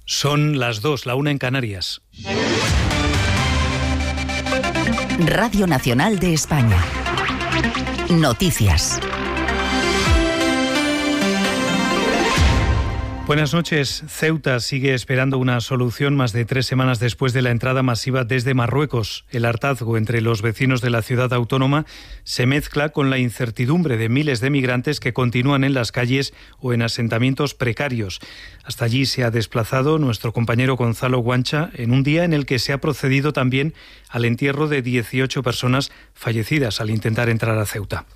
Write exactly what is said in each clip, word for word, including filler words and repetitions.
Son las dos, la una en Canarias. Radio Nacional de España. Noticias. Buenas noches. Ceuta sigue esperando una solución más de tres semanas después de la entrada masiva desde Marruecos. El hartazgo entre los vecinos de la ciudad autónoma se mezcla con la incertidumbre de miles de migrantes que continúan en las calles o en asentamientos precarios. Hasta allí se ha desplazado nuestro compañero Gonzalo Guancha en un día en el que se ha procedido también al entierro de dieciocho personas fallecidas al intentar entrar a Ceuta.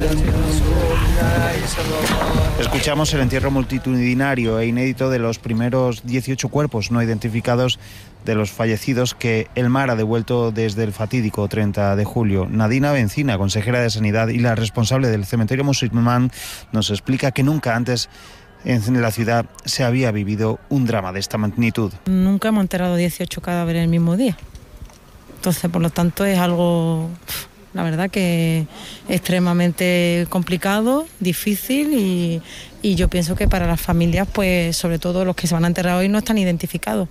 Escuchamos el entierro multitudinario e inédito de los primeros dieciocho cuerpos no identificados de los fallecidos que el mar ha devuelto desde el fatídico treinta de julio. Nadina Bencina, consejera de Sanidad y la responsable del cementerio musulmán, nos explica que nunca antes en la ciudad se había vivido un drama de esta magnitud. Nunca hemos enterrado dieciocho cadáveres el mismo día. Entonces, por lo tanto, es algo... La verdad que extremadamente complicado, difícil y, y yo pienso que para las familias, pues sobre todo los que se van a enterrar hoy no están identificados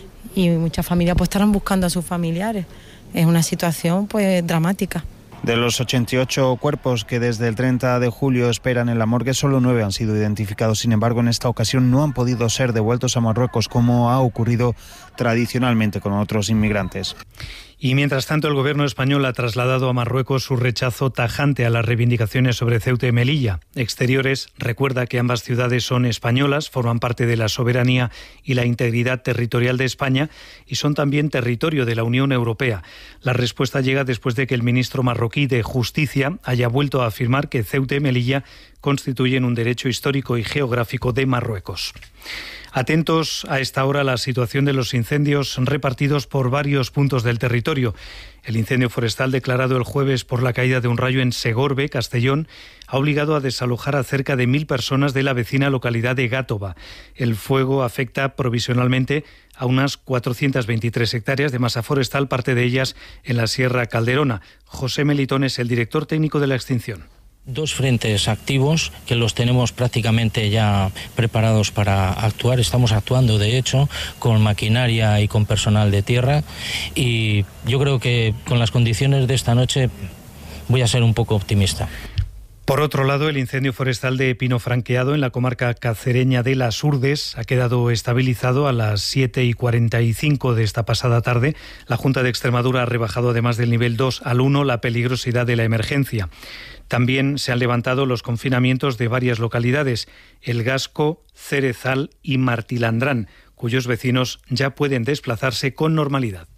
y muchas familias pues estarán buscando a sus familiares. Es una situación pues dramática. De los ochenta y ocho cuerpos que desde el treinta de julio esperan en la morgue, solo nueve han sido identificados. Sin embargo, en esta ocasión no han podido ser devueltos a Marruecos, como ha ocurrido tradicionalmente con otros inmigrantes. Y mientras tanto, el gobierno español ha trasladado a Marruecos su rechazo tajante a las reivindicaciones sobre Ceuta y Melilla. Exteriores recuerda que ambas ciudades son españolas, forman parte de la soberanía y la integridad territorial de España y son también territorio de la Unión Europea. La respuesta llega después de que el ministro marroquí de Justicia haya vuelto a afirmar que Ceuta y Melilla constituyen un derecho histórico y geográfico de Marruecos. Atentos a esta hora a la situación de los incendios repartidos por varios puntos del territorio. El incendio forestal declarado el jueves por la caída de un rayo en Segorbe, Castellón, ha obligado a desalojar a cerca de mil personas de la vecina localidad de Gátova. El fuego afecta provisionalmente a unas cuatrocientas veintitrés hectáreas de masa forestal, parte de ellas en la Sierra Calderona. José Melitón es el director técnico de la extinción. Dos frentes activos que los tenemos prácticamente ya preparados para actuar. Estamos actuando, de hecho, con maquinaria y con personal de tierra y yo creo que con las condiciones de esta noche voy a ser un poco optimista. Por otro lado, el incendio forestal de Pino Franqueado en la comarca cacereña de Las Urdes ha quedado estabilizado a las siete y cuarenta y cinco de esta pasada tarde. La Junta de Extremadura ha rebajado además del nivel dos al uno la peligrosidad de la emergencia. También se han levantado los confinamientos de varias localidades, El Gasco, Cerezal y Martilandrán, cuyos vecinos ya pueden desplazarse con normalidad.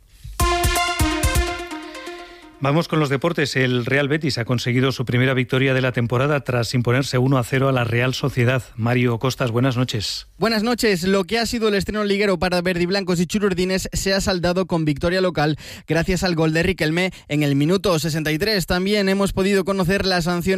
Vamos con los deportes. El Real Betis ha conseguido su primera victoria de la temporada tras imponerse uno a cero a la Real Sociedad. Mario Costas, buenas noches. Buenas noches. Lo que ha sido el estreno liguero para verdiblancos y chururdines se ha saldado con victoria local gracias al gol de Riquelme en el minuto sesenta y tres. También hemos podido conocer la sanción